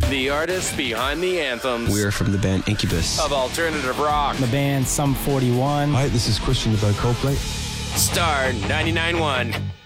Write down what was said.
The artists behind the anthems We're from the band Incubus. of alternative rock. The band Sum 41. Hi, this is Christian about Coldplay. Star 99.1.